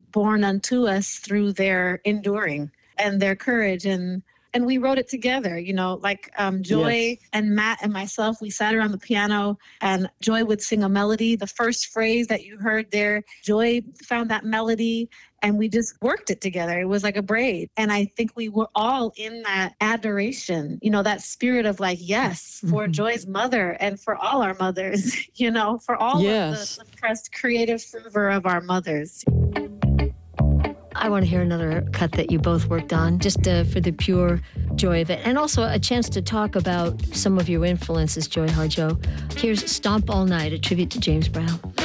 born unto us through their enduring and their courage. And we wrote it together, like Joy Yes. and Matt and myself, we sat around the piano and Joy would sing a melody. The first phrase that you heard there, Joy found that melody and we just worked it together. It was like a braid. And I think we were all in that adoration, that spirit of like, yes, for Joy's mother and for all our mothers, for all of the suppressed creative fervor of our mothers. I want to hear another cut that you both worked on, just for the pure joy of it. And also a chance to talk about some of your influences, Joy Harjo. Here's Stomp All Night, a tribute to James Brown.